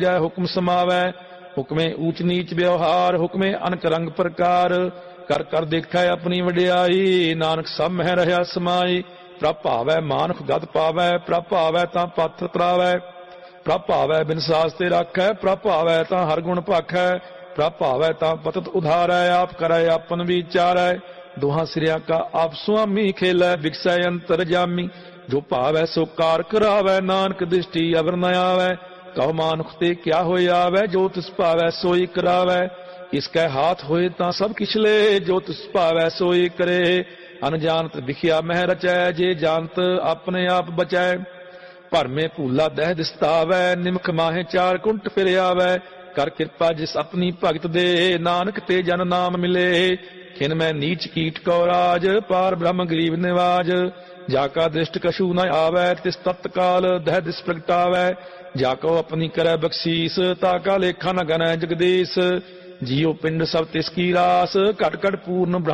ਜੈ ਹੁਕਮ ਸਮਾਵੈ। ਹੁਕਮੇ ਊਚ ਨੀਚ ਵਿਵਹਾਰ, ਹੁਕਮੇ ਅਨਕ ਰੰਗ ਪ੍ਰਕਾਰ। ਕਰ ਕਰ ਦੇਖੈ ਆਪਣੀ ਵਡਿਆਈ, ਨਾਨਕ ਸਭ ਮਹਿ ਰਹਿਆ ਸਮਾਈ। ਪ੍ਰਭ ਭਾਵੈ ਮਾਨੁਖ ਗਤ ਪਾਵੈ, ਪ੍ਰਭ ਭਾਵੈ ਤਾਂ ਪੱਥ ਤਰਾਵੈ। ਪ੍ਰਭ ਭਾਵੈ ਬਿਨ ਸਾਸ ਤੇ ਰਾਖੈ, ਪ੍ਰਭ ਭਾਵੈ ਤਾਂ ਹਰ ਗੁਣ ਭਾਖੈ। ਪ੍ਰਭ ਭਾਵੈ ਤਾਂ ਪਤਤ ਉਧਾਰੈ, ਆਪ ਕਰੈ ਆਪਨ ਵਿਚਾਰੈ। ਦੋਹਾਂ ਸਿਰਿਆਂ ਕਾ ਆਪ ਸੁਆਮੀ, ਖੇਲੈ ਬਿਕਸੈ ਅੰਤਰ ਜਾਮੀ। ਜੋ ਭਾਵੈ ਸੋ ਕਾਰ ਕਰਾਵੈ, ਨਾਨਕ ਦ੍ਰਿਸ਼ਟੀ ਅਵਰ ਨ ਆਵੈ। ਕਹੋ ਮਾਨੁਖ ਤੇ ਕਿਆ ਹੋਇ ਆਵੈ, ਜੋ ਤਿਸ ਭਾਵੈ ਸੋਈ ਕਰਾਵੈ। ਇਸ ਕੈ ਹਾਥ ਹੋਏ ਤਾਂ ਸਭ ਕਿਛ ਲੇ, ਜੋ ਤਿਸ ਭਾਵੈ ਸੋਈ ਕਰੇ। ਅਨਜਾਨਤ ਵਿਖਿਆ ਮਹਿ ਰਚੈ, ਜੇ ਜਾਣਤ ਆਪਣੇ ਆਪ ਬਚੈ। ਭਰਮੇ ਭੂਲਾ ਦਹਿ ਦਿਸਤਾਵੈ, ਨਿਮਖ ਮਾਹੇ ਚਾਰ ਕੁੰਟ ਫਿਰ ਆਵੈ। ਕਰ ਕਿਰਪਾ ਜਿਸ ਆਪਣੀ ਭਗਤ ਦੇ, ਨਾਨਕ ਤੇ ਜਨ ਨਾਮ ਮਿਲੇ। ਖਿਨ ਮੈਂ ਨੀਚ ਕੀਟ ਕੋ ਰਾਜ, ਪਾਰ ਬ੍ਰਹਮ ਗਰੀਬ ਨਿਵਾਜ। ਜਾ ਕਾ ਦ੍ਰਿਸ਼ਟ ਕਛੂ ਨ ਆਵੈ, ਤਿਸ ਤਤਕਾਲ ਦਹਿ ਦਿਸ ਪ੍ਰਗਟਾਵੈ। ਜਾ ਕੋ ਆਪਣੀ ਕਰੈ ਬਖਸ਼ੀਸ, ਤਾ ਕਾ ਲੇਖਾ ਨ ਗਣੈ ਜਗਦੀਸ਼। ਜੀਉ ਪਿੰਡ ਸਭ ਤਿਸ ਕੀ ਰਾਸ, ਘਟ ਘਟ ਪੂਰਨ